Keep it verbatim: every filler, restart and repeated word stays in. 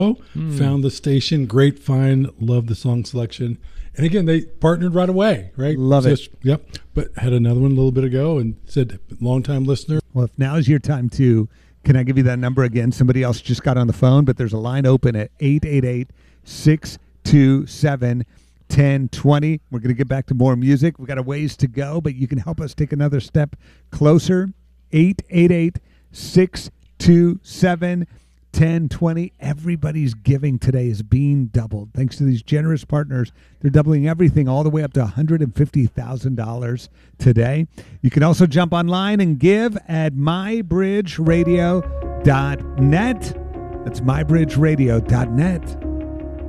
Mm. Found the station, great find, love the song selection. And again, they partnered right away, right? Love Just, it. Yep. But had another one a little bit ago and said, long-time listener. Well, if now is your time to, can I give you that number again? Somebody else just got on the phone, but there's a line open at eight eight eight, six two seven, one zero two zero. We're going to get back to more music. We've got a ways to go, but you can help us take another step closer. eight eight eight, six two seven, one zero two zero. Everybody's giving today is being doubled. Thanks to these generous partners, they're doubling everything all the way up to one hundred fifty thousand dollars today. You can also jump online and give at my bridge radio dot net. That's my bridge radio dot net.